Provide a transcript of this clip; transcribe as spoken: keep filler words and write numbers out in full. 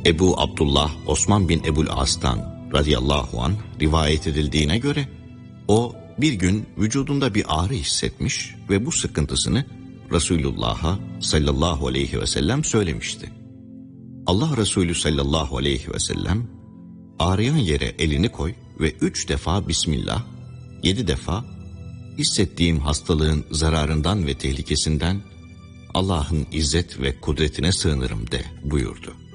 Ebu Abdullah Osman bin Ebul As'tan radıyallahu anh rivayet edildiğine göre o bir gün vücudunda bir ağrı hissetmiş ve bu sıkıntısını Resulullah'a sallallahu aleyhi ve sellem söylemişti. Allah Resulü sallallahu aleyhi ve sellem ağrıyan yere elini koy ve üç defa Bismillah, yedi defa hissettiğim hastalığın zararından ve tehlikesinden Allah'ın izzet ve kudretine sığınırım de buyurdu.